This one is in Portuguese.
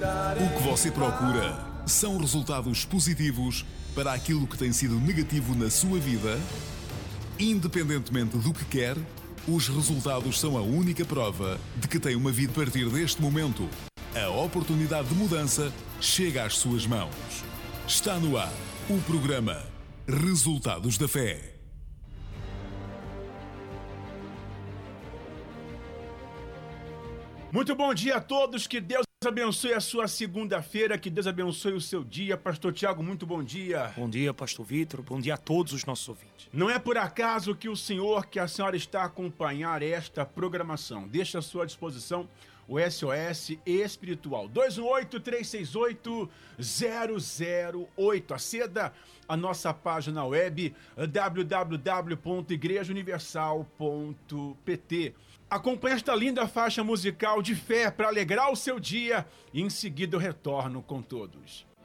O que você procura são resultados positivos para aquilo que tem sido negativo na sua vida? Independentemente do que quer, os resultados são a única prova de que tem uma vida a partir deste momento. A oportunidade de mudança chega às suas mãos. Está no ar o programa Resultados da Fé. Muito bom dia a todos, que Deus abençoe a sua segunda-feira, que Deus abençoe o seu dia. Pastor Tiago, muito bom dia. Bom dia, Pastor Vitor, bom dia a todos os nossos ouvintes. Não é por acaso que a senhora está a acompanhar esta programação. Deixa à sua disposição o SOS Espiritual 218-368-008. Aceda a nossa página web www.igrejauniversal.pt. Acompanhe esta linda faixa musical de fé para alegrar o seu dia e em seguida eu retorno com todos.